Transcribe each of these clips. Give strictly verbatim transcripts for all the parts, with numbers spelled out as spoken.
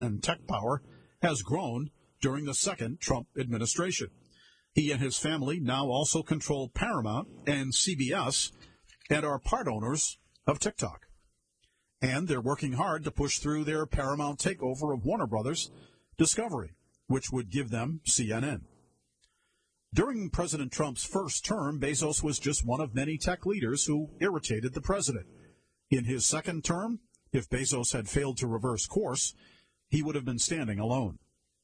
and tech power has grown during the second Trump administration. He and his family now also control Paramount and C B S and are part owners of TikTok. And they're working hard to push through their Paramount takeover of Warner Brothers Discovery, which would give them C N N. During President Trump's first term, Bezos was just one of many tech leaders who irritated the president. In his second term, if Bezos had failed to reverse course, he would have been standing alone.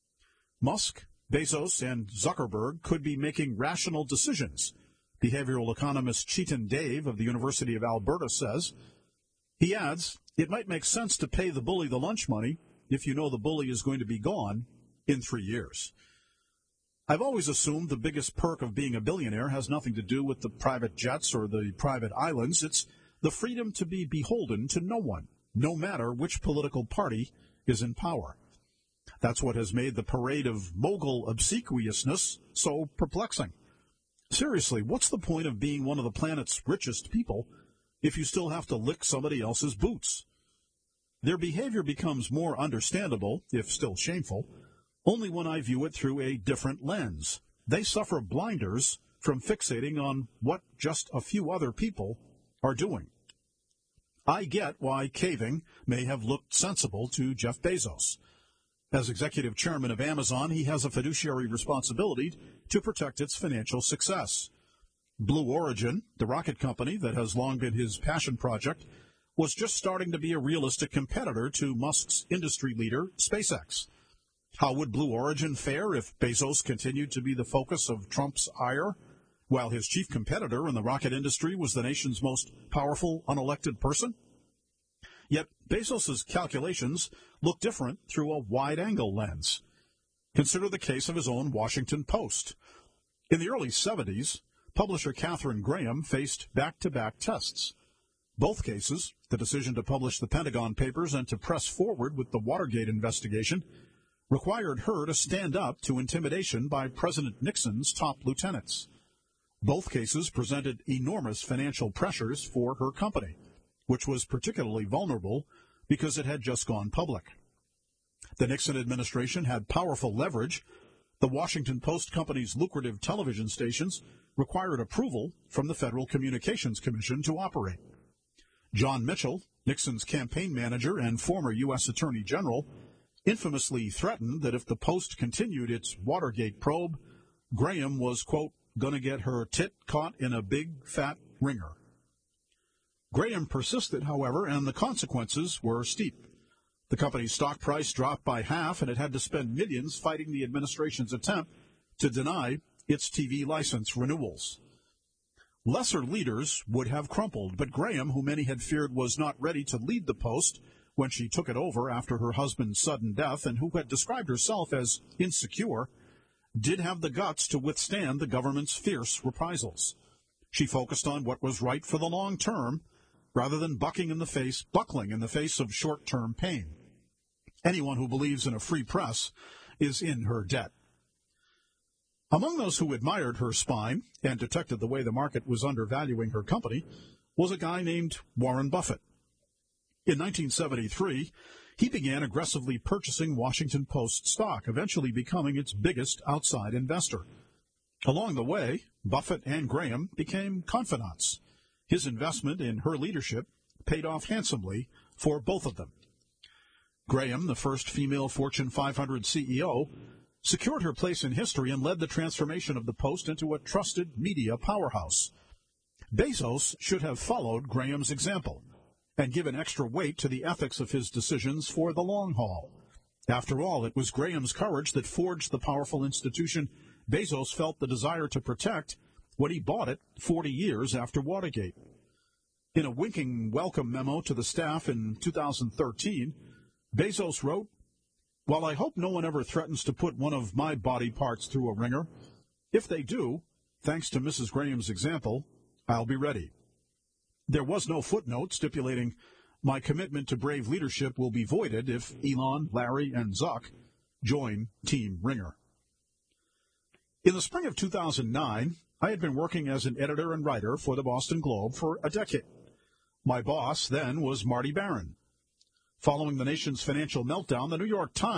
Musk, Bezos, and Zuckerberg could be making rational decisions, behavioral economist Chetan Dave of the University of Alberta says. He adds, it might make sense to pay the bully the lunch money if you know the bully is going to be gone in three years. I've always assumed the biggest perk of being a billionaire has nothing to do with the private jets or the private islands. It's the freedom to be beholden to no one, no matter which political party is in power. That's what has made the parade of mogul obsequiousness so perplexing. Seriously, what's the point of being one of the planet's richest people if you still have to lick somebody else's boots? Their behavior becomes more understandable, if still shameful, only when I view it through a different lens. They suffer blinders from fixating on what just a few other people are doing. I get why caving may have looked sensible to Jeff Bezos. As executive chairman of Amazon, he has a fiduciary responsibility to protect its financial success. Blue Origin, the rocket company that has long been his passion project, was just starting to be a realistic competitor to Musk's industry leader, SpaceX. How would Blue Origin fare if Bezos continued to be the focus of Trump's ire, while his chief competitor in the rocket industry was the nation's most powerful unelected person? Yet Bezos's calculations look different through a wide-angle lens. Consider the case of his own Washington Post. In the early seventies, publisher Katharine Graham faced back-to-back tests. Both cases, the decision to publish the Pentagon Papers and to press forward with the Watergate investigation, required her to stand up to intimidation by President Nixon's top lieutenants. Both cases presented enormous financial pressures for her company, which was particularly vulnerable because it had just gone public. The Nixon administration had powerful leverage. The Washington Post company's lucrative television stations required approval from the Federal Communications Commission to operate. John Mitchell, Nixon's campaign manager and former U S Attorney General, infamously threatened that if the Post continued its Watergate probe, Graham was, quote, going to get her tit caught in a big, fat ringer. Graham persisted, however, and the consequences were steep. The company's stock price dropped by half, and it had to spend millions fighting the administration's attempt to deny its T V license renewals. Lesser leaders would have crumpled, but Graham, who many had feared was not ready to lead the Post when she took it over after her husband's sudden death and who had described herself as insecure, did have the guts to withstand the government's fierce reprisals. She focused on what was right for the long term, rather than bucking in the face, buckling in the face of short-term pain. Anyone who believes in a free press is in her debt. Among those who admired her spine and detected the way the market was undervaluing her company was a guy named Warren Buffett. In nineteen seventy-three, he began aggressively purchasing Washington Post stock, eventually becoming its biggest outside investor. Along the way, Buffett and Graham became confidants. His investment in her leadership paid off handsomely for both of them. Graham, the first female Fortune five hundred C E O, secured her place in history and led the transformation of the Post into a trusted media powerhouse. Bezos should have followed Graham's example and given extra weight to the ethics of his decisions for the long haul. After all, it was Graham's courage that forged the powerful institution Bezos felt the desire to protect when he bought it forty years after Watergate. In a winking welcome memo to the staff in two thousand thirteen, Bezos wrote, "While I hope no one ever threatens to put one of my body parts through a wringer, if they do, thanks to Missus Graham's example, I'll be ready." There was no footnote stipulating, "My commitment to brave leadership will be voided if Elon, Larry, and Zuck join Team Ringer." In the spring of two thousand nine, I had been working as an editor and writer for the Boston Globe for a decade. My boss then was Marty Baron. Following the nation's financial meltdown, the New York Times